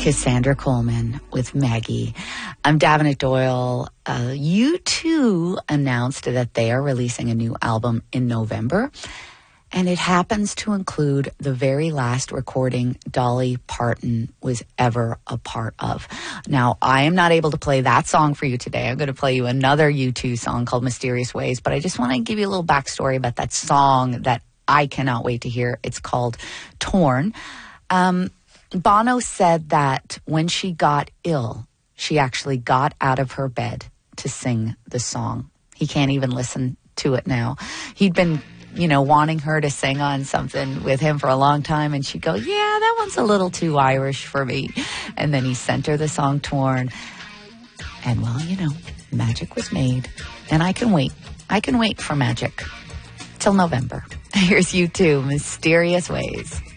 Cassandra Coleman with Maggie. I'm Davenant Doyle. U2 announced that they are releasing a new album in November, and it happens to include the very last recording Dolly Parton was ever a part of. Now, I am not able to play that song for you today. I'm going to play you another U2 song called Mysterious Ways, but I just want to give you a little backstory about that song that I cannot wait to hear. It's called Torn. Bono said that when she got ill, she actually got out of her bed to sing the song. He can't even listen to it now. He'd been, wanting her to sing on something with him for a long time, and she'd go, yeah, that one's a little too Irish for me. And then he sent her the song Torn. And well, magic was made. And I can wait. I can wait for magic till November. Here's U2, Mysterious Ways.